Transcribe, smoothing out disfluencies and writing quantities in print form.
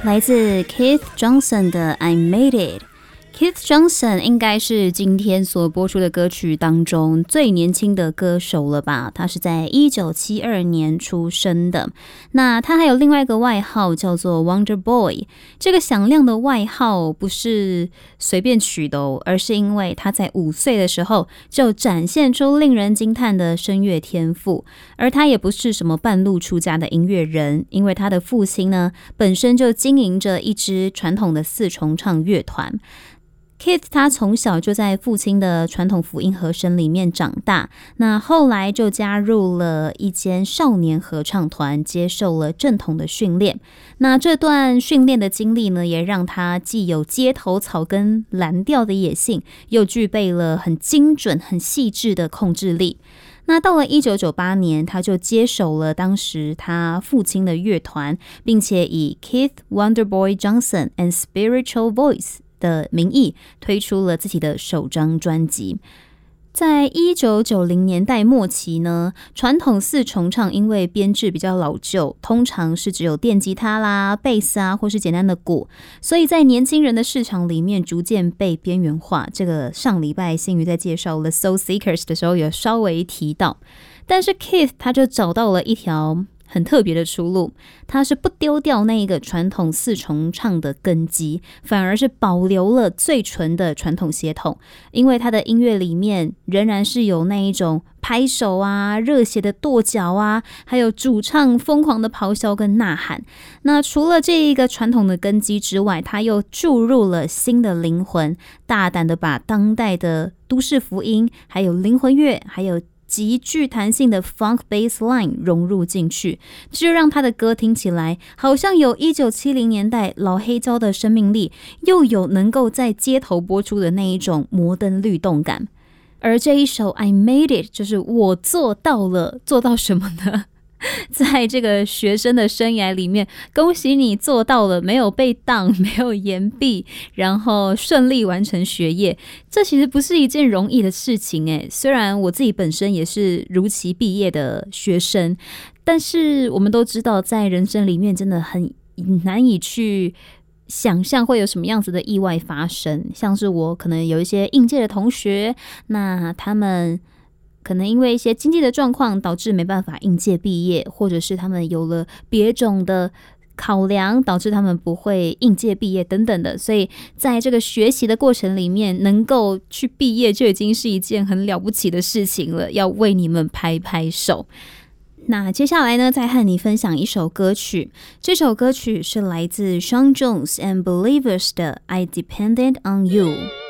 来自 Keith Johnson 的 I Made It。Keith Johnson 应该是今天所播出的歌曲当中最年轻的歌手了吧？他是在1972年出生的。那他还有另外一个外号叫做 Wonder Boy， 这个响亮的外号不是随便取的哦，而是因为他在5岁的时候就展现出令人惊叹的声乐天赋。而他也不是什么半路出家的音乐人，因为他的父亲呢本身就经营着一支传统的4重唱乐团。Keith 他从小就在父亲的传统福音和声里面长大，那后来就加入了一间少年合唱团，接受了正统的训练。那这段训练的经历呢，也让他既有街头草根蓝调的野性，又具备了很精准、很细致的控制力。那到了1998年，他就接手了当时他父亲的乐团，并且以 Keith Wonderboy Johnson and Spiritual Voice的名义推出了自己的首张专辑。在1990年代末期呢，传统4重唱因为编制比较老旧，通常是只有电吉他啦、贝斯啊，或是简单的鼓，所以在年轻人的市场里面逐渐被边缘化。这个上礼拜新宇在介绍 The Soul Seekers 的时候有稍微提到，但是 Keith 他就找到了一条很特别的出路，他是不丢掉那一个传统4重唱的根基，反而是保留了最纯的传统协同，因为他的音乐里面仍然是有那一种拍手啊、热血的跺脚啊，还有主唱疯狂的咆哮跟呐喊。那除了这一个传统的根基之外，他又注入了新的灵魂，大胆的把当代的都市福音，还有灵魂乐，还有极具弹性的 funk bass line 融入进去，这就让他的歌听起来好像有1970年代老黑胶的生命力，又有能够在街头播出的那一种摩登律动感。而这一首 I Made It 就是我做到了，做到什么呢？在这个学生的生涯里面，恭喜你做到了，没有被当，没有延毕，然后顺利完成学业。这其实不是一件容易的事情诶，虽然我自己本身也是如期毕业的学生，但是我们都知道在人生里面真的很难以去想象会有什么样子的意外发生。像是我可能有一些应届的同学，那他们可能因为一些经济的状况导致没办法应届毕业，或者是他们有了别种的考量导致他们不会应届毕业等等的，所以在这个学习的过程里面能够去毕业就已经是一件很了不起的事情了，要为你们拍拍手。那接下来呢，再和你分享一首歌曲，这首歌曲是来自 Sean Jones and Believers 的 I Depended on You。